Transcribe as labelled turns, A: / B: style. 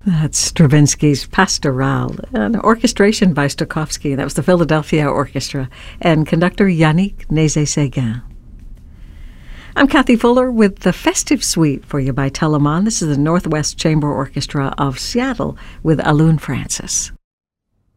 A: That's Stravinsky's Pastoral, an orchestration by Stokowski. That was the Philadelphia Orchestra, and conductor Yannick Nézet-Séguin. I'm Kathy Fuller with the Festive Suite for you by Telemann. This is the Northwest Chamber Orchestra of Seattle with Alun Francis.